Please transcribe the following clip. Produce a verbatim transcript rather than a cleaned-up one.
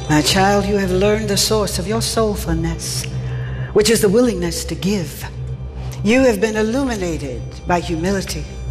My child, you have learned the source of your soulfulness, which is the willingness to give. You have been illuminated by humility.